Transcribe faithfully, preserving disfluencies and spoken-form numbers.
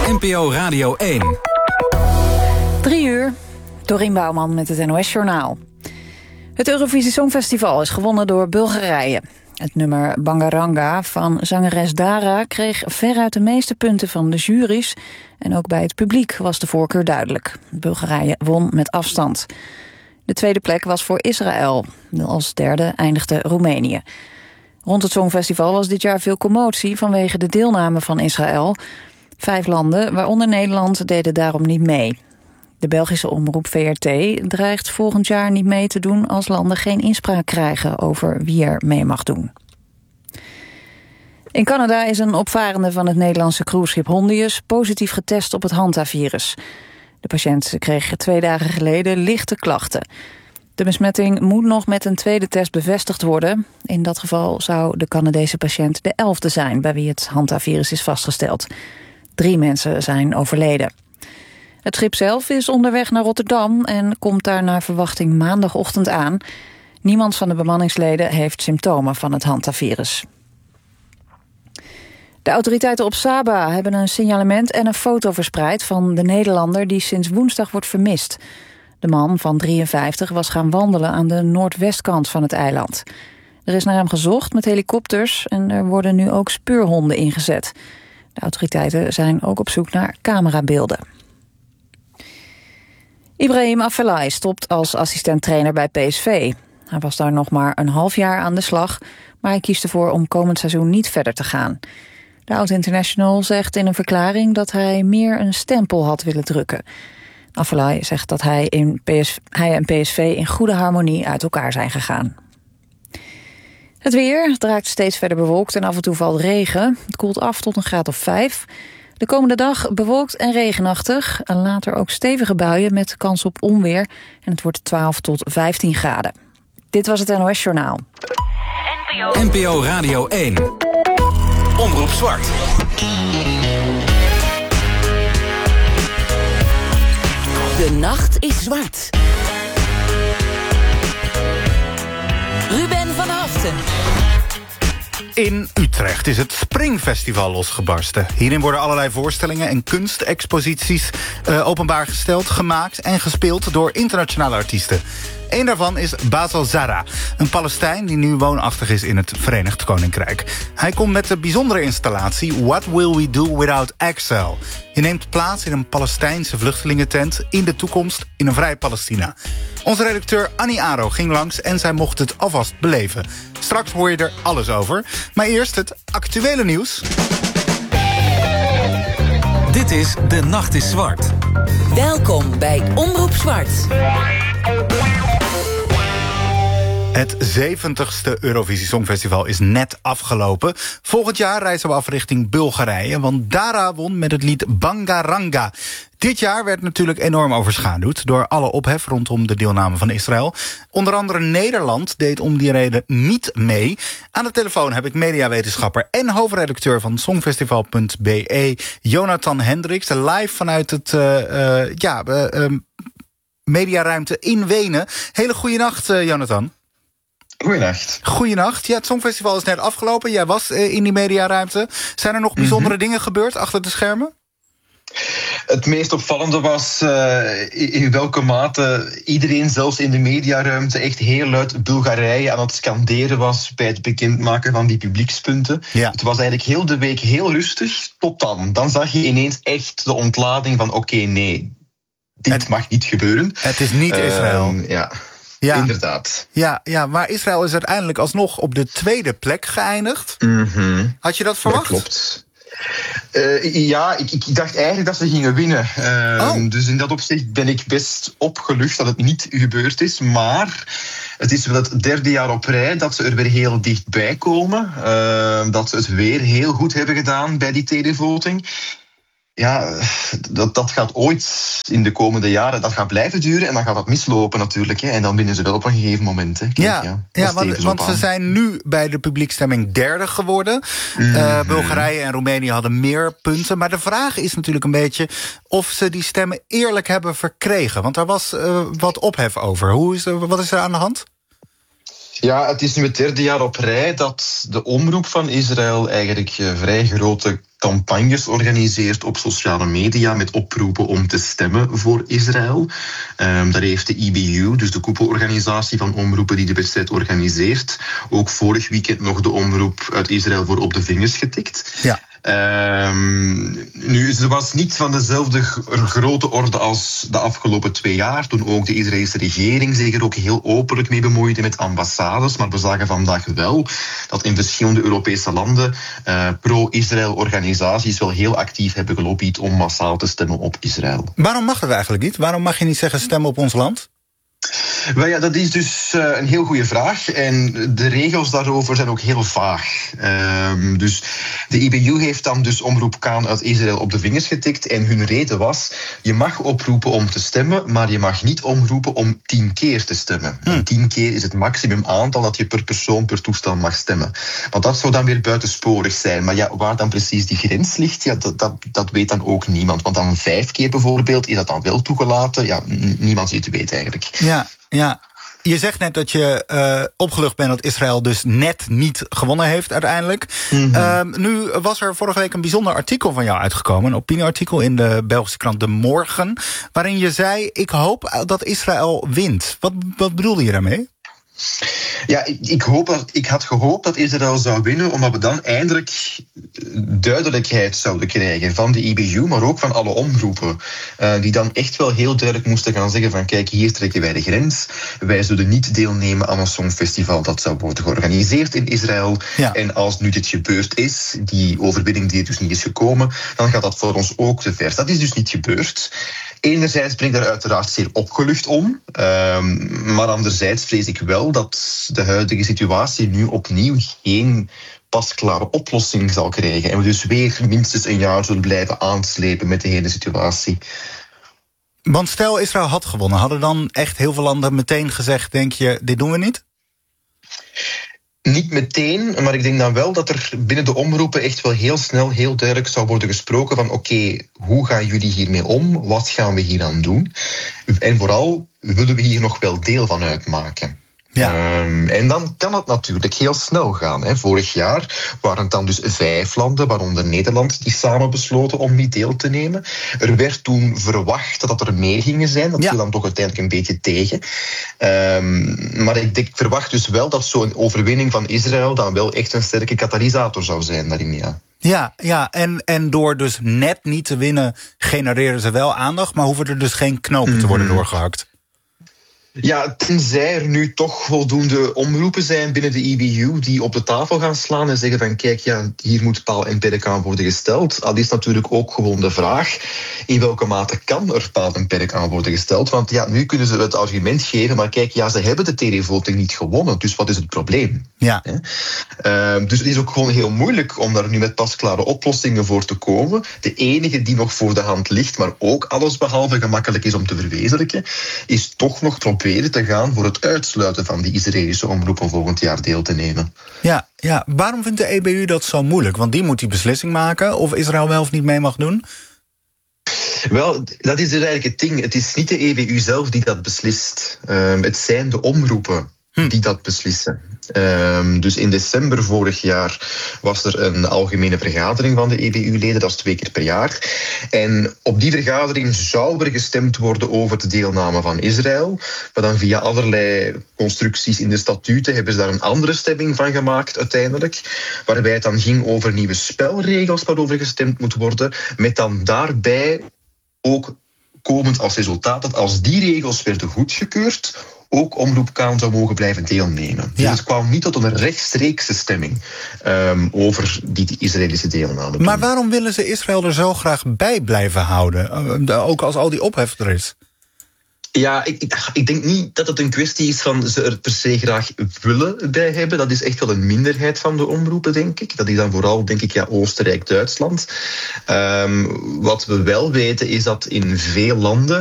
N P O Radio één. Drie uur, Dorien Bouwman met het N O S-journaal. Het Eurovisie Songfestival is gewonnen door Bulgarije. Het nummer Bangaranga van zangeres Dara kreeg veruit de meeste punten van de juries. En ook bij het publiek was de voorkeur duidelijk. Bulgarije won met afstand. De tweede plek was voor Israël. Als derde eindigde Roemenië. Rond het Songfestival was dit jaar veel commotie vanwege de deelname van Israël. Vijf landen, waaronder Nederland, deden daarom niet mee. De Belgische omroep V R T dreigt volgend jaar niet mee te doen als landen geen inspraak krijgen over wie er mee mag doen. In Canada is een opvarende van het Nederlandse cruiseschip Hondius positief getest op het hantavirus. De patiënt kreeg twee dagen geleden lichte klachten. De besmetting moet nog met een tweede test bevestigd worden. In dat geval zou de Canadese patiënt de elfde zijn bij wie het hantavirus is vastgesteld. Drie mensen zijn overleden. Het schip zelf is onderweg naar Rotterdam en komt daar naar verwachting maandagochtend aan. Niemand van de bemanningsleden heeft symptomen van het hantavirus. De autoriteiten op Saba hebben een signalement en een foto verspreid van de Nederlander die sinds woensdag wordt vermist. De man van drieënvijftig was gaan wandelen aan de noordwestkant van het eiland. Er is naar hem gezocht met helikopters en er worden nu ook speurhonden ingezet. De autoriteiten zijn ook op zoek naar camerabeelden. Ibrahim Afellay stopt als assistent-trainer bij P S V. Hij was daar nog maar een half jaar aan de slag, maar hij kiest ervoor om komend seizoen niet verder te gaan. De oud-international zegt in een verklaring dat hij meer een stempel had willen drukken. Afellay zegt dat hij, in P S V, hij en P S V in goede harmonie uit elkaar zijn gegaan. Het weer, het raakt steeds verder bewolkt en af en toe valt regen. Het koelt af tot een graad of vijf. De komende dag bewolkt en regenachtig. En later ook stevige buien met kans op onweer. En het wordt twaalf tot vijftien graden. Dit was het N O S-journaal. N P O Radio één. Omroep Zwart. De nacht is zwart. Ruben van Haften. In Utrecht is het Springfestival losgebarsten. Hierin worden allerlei voorstellingen en kunstexposities uh, openbaar gesteld, gemaakt en gespeeld door internationale artiesten. Eén daarvan is Basel Zara, een Palestijn die nu woonachtig is in het Verenigd Koninkrijk. Hij komt met de bijzondere installatie What Will We Do Without Exile? Je neemt plaats in een Palestijnse vluchtelingentent in de toekomst in een vrij Palestina. Onze redacteur Annie Aro ging langs en zij mocht het alvast beleven. Straks hoor je er alles over. Maar eerst het actuele nieuws. Dit is De Nacht is Zwart. Welkom bij Omroep Zwart. Het zeventigste Eurovisie Songfestival is net afgelopen. Volgend jaar reizen we af richting Bulgarije, want Dara won met het lied Bangaranga. Dit jaar werd natuurlijk enorm overschaduwd door alle ophef rondom de deelname van Israël. Onder andere Nederland deed om die reden niet mee. Aan de telefoon heb ik mediawetenschapper en hoofdredacteur van Songfestival punt b e, Jonathan Hendricks, live vanuit het uh, uh, ja, uh, uh, mediaruimte in Wenen. Hele goede nacht, uh, Jonathan. Goeienacht. Goeienacht. Ja, het Songfestival is net afgelopen. Jij was uh, in die mediaruimte. Zijn er nog bijzondere mm-hmm. dingen gebeurd achter de schermen? Het meest opvallende was uh, in welke mate iedereen, zelfs in de mediaruimte, echt heel luid Bulgarije aan het scanderen was bij het bekendmaken van die publiekspunten. Ja. Het was eigenlijk heel de week heel rustig, tot dan. Dan zag je ineens echt de ontlading van oké, okay, nee, dit het, mag niet gebeuren. Het is niet Israël. Uh, ja. Ja, inderdaad. Ja, ja, maar Israël is uiteindelijk alsnog op de tweede plek geëindigd. Mm-hmm. Had je dat verwacht? Dat klopt. Uh, ja, ik, ik dacht eigenlijk dat ze gingen winnen. Uh, oh. Dus in dat opzicht ben ik best opgelucht dat het niet gebeurd is. Maar het is wel het derde jaar op rij dat ze er weer heel dichtbij komen. Uh, dat ze het weer heel goed hebben gedaan bij die televoting. Ja, dat, dat gaat ooit in de komende jaren, dat gaat blijven duren en dan gaat dat mislopen natuurlijk. Hè. En dan winnen ze wel op een gegeven moment. Hè. Kijk, ja, ja, ja want, want ze zijn nu bij de publiekstemming derde geworden. Mm-hmm. Uh, Bulgarije en Roemenië hadden meer punten. Maar de vraag is natuurlijk een beetje of ze die stemmen eerlijk hebben verkregen. Want daar was uh, wat ophef over. Hoe is, uh, wat is er aan de hand? Ja, het is nu het derde jaar op rij dat de omroep van Israël eigenlijk uh, vrij grote campagnes organiseert op sociale media met oproepen om te stemmen voor Israël. Um, daar heeft de I B U, dus de koepelorganisatie van omroepen die de wedstrijd organiseert, ook vorig weekend nog de omroep uit Israël voor op de vingers getikt. Ja. Um, nu, ze was niet van dezelfde g- grote orde als de afgelopen twee jaar, toen ook de Israëlische regering zich er ook heel openlijk mee bemoeide met ambassades. Maar we zagen vandaag wel dat in verschillende Europese landen uh, pro-Israël organisaties wel heel actief hebben gelobbyd om massaal te stemmen op Israël. Waarom mag dat eigenlijk niet? Waarom mag je niet zeggen stem op ons land? Wel ja, dat is dus uh, een heel goede vraag. En de regels daarover zijn ook heel vaag. Um, dus de I B U heeft dan dus Omroep Kaan uit Israël op de vingers getikt. En hun reden was, je mag oproepen om te stemmen, maar je mag niet omroepen om tien keer te stemmen. Hmm. En tien keer is het maximum aantal dat je per persoon per toestel mag stemmen. Want dat zou dan weer buitensporig zijn. Maar ja, waar dan precies die grens ligt, ja, dat, dat, dat weet dan ook niemand. Want dan vijf keer bijvoorbeeld, is dat dan wel toegelaten? Ja, n- niemand ziet het weten eigenlijk. Ja. Ja, je zegt net dat je uh, opgelucht bent dat Israël dus net niet gewonnen heeft uiteindelijk. Mm-hmm. Uh, nu was er vorige week een bijzonder artikel van jou uitgekomen. Een opinieartikel in de Belgische krant De Morgen. Waarin je zei, ik hoop dat Israël wint. Wat, wat bedoelde je daarmee? Ja, ik, ik, hoop dat, ik had gehoopt dat Israël zou winnen, omdat we dan eindelijk duidelijkheid zouden krijgen van de I B U, maar ook van alle omroepen. Uh, die dan echt wel heel duidelijk moesten gaan zeggen van kijk, hier trekken wij de grens. Wij zullen niet deelnemen aan een songfestival dat zou worden georganiseerd in Israël. Ja. En als nu dit gebeurd is, die overwinning die dus niet is gekomen, dan gaat dat voor ons ook te ver. Dat is dus niet gebeurd. Enerzijds ben ik daar uiteraard zeer opgelucht om. Um, maar anderzijds vrees ik wel dat de huidige situatie nu opnieuw geen pasklare oplossing zal krijgen. En we dus weer minstens een jaar zullen blijven aanslepen met de hele situatie. Want stel Israël had gewonnen, hadden dan echt heel veel landen meteen gezegd, denk je, dit doen we niet? Niet meteen, maar ik denk dan wel dat er binnen de omroepen echt wel heel snel, heel duidelijk zou worden gesproken van oké, okay, hoe gaan jullie hiermee om? Wat gaan we hier aan doen? En vooral, willen we hier nog wel deel van uitmaken? Ja. Um, en dan kan het natuurlijk heel snel gaan. Hè. Vorig jaar waren het dan dus vijf landen, waaronder Nederland, die samen besloten om niet deel te nemen. Er werd toen verwacht dat er meer gingen zijn. Dat ja. viel dan toch uiteindelijk een beetje tegen. Um, maar ik, ik verwacht dus wel dat zo'n overwinning van Israël dan wel echt een sterke katalysator zou zijn daarin, ja. Ja, ja en, en door dus net niet te winnen genereren ze wel aandacht, maar hoeven er dus geen knopen mm-hmm. te worden doorgehakt. Ja, tenzij er nu toch voldoende omroepen zijn binnen de I B U die op de tafel gaan slaan en zeggen van kijk, ja, hier moet paal en perk aan worden gesteld. Dat is natuurlijk ook gewoon de vraag, in welke mate kan er paal en perk aan worden gesteld? Want ja, nu kunnen ze het argument geven, maar kijk, ja, ze hebben de televoting niet gewonnen, dus wat is het probleem? Ja. Uh, dus het is ook gewoon heel moeilijk om daar nu met pasklare oplossingen voor te komen. De enige die nog voor de hand ligt, maar ook allesbehalve gemakkelijk is om te verwezenlijken, is toch nog proberen te gaan voor het uitsluiten van die Israëlische omroep om volgend jaar deel te nemen. Ja, ja, waarom vindt de E B U dat zo moeilijk? Want die moet die beslissing maken of Israël wel of niet mee mag doen? Wel, dat is dus eigenlijk het ding. Het is niet de E B U zelf die dat beslist. Um, het zijn de omroepen hm. die dat beslissen. Um, dus in december vorig jaar was er een algemene vergadering van de E B U-leden, dat is twee keer per jaar. En op die vergadering zou er gestemd worden over de deelname van Israël. Maar dan via allerlei constructies in de statuten hebben ze daar een andere stemming van gemaakt uiteindelijk. Waarbij het dan ging over nieuwe spelregels waarover gestemd moet worden. Met dan daarbij ook komend als resultaat dat als die regels werden goedgekeurd, ook Omroep Kaan zou mogen blijven deelnemen. Ja. Dus het kwam niet tot een rechtstreekse stemming um, over die, die Israëlische deelname. Maar waarom willen ze Israël er zo graag bij blijven houden? Uh, ook als al die ophef er is. Ja, ik, ik, ik denk niet dat het een kwestie is van ze er per se graag willen bij hebben. Dat is echt wel een minderheid van de omroepen, denk ik. Dat is dan vooral, denk ik, ja, Oostenrijk, Duitsland. Um, wat we wel weten is dat in veel landen